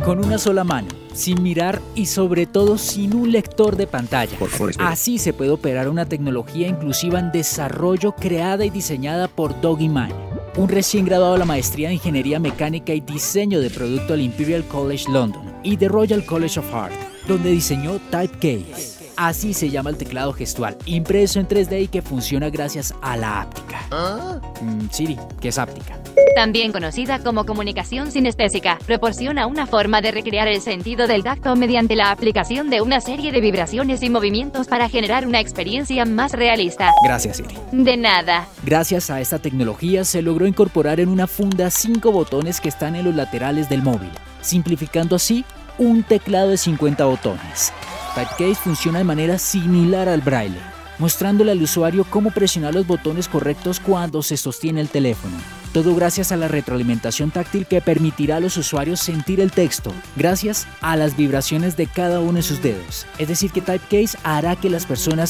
con una sola mano, sin mirar y sobre todo sin un lector de pantalla. Por favor, espera. Así se puede operar una tecnología inclusiva en desarrollo creada y diseñada por Dougie Mann, un recién graduado de la maestría en Ingeniería Mecánica y Diseño de Producto del Imperial College London y de Royal College of Art, donde diseñó Typecase. Así se llama el teclado gestual, impreso en 3D y que funciona gracias a la áptica. Siri, ¿qué es áptica? También conocida como comunicación sinestésica, proporciona una forma de recrear el sentido del tacto mediante la aplicación de una serie de vibraciones y movimientos para generar una experiencia más realista. Gracias, Siri. De nada. Gracias a esta tecnología se logró incorporar en una funda 5 botones que están en los laterales del móvil, simplificando así un teclado de 50 botones. Typecase funciona de manera similar al braille, mostrándole al usuario cómo presionar los botones correctos cuando se sostiene el teléfono. Todo gracias a la retroalimentación táctil que permitirá a los usuarios sentir el texto, gracias a las vibraciones de cada uno de sus dedos. Es decir, que Typecase hará que las personas